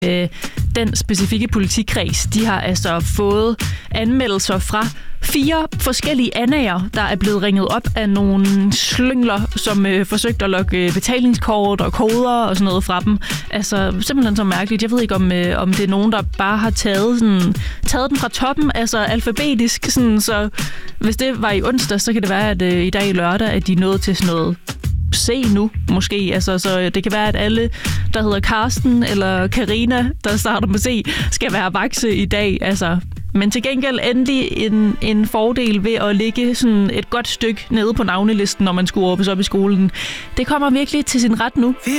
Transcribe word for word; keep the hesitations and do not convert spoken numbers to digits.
øh, den specifikke politikreds, de har altså fået anmeldelser fra fire forskellige annager, der er blevet ringet op af nogle slyngler, som øh, forsøgte at lokke betalingskort og koder og sådan noget fra dem. Altså simpelthen så mærkeligt. Jeg ved ikke, om, øh, om det er nogen, der bare har taget, sådan, taget den fra toppen, altså alfabetisk. Sådan, så hvis det var i onsdag, så kan det være, at øh, i dag i lørdag, at de er nået til sådan noget se nu, måske. Altså, så det kan være, at alle, der hedder Karsten eller Karina, der starter med C, skal være vakse i dag. Altså, men til gengæld endelig en, en fordel ved at ligge sådan et godt stykke nede på navnelisten, når man skulle råbes op i skolen. Det kommer virkelig til sin ret nu.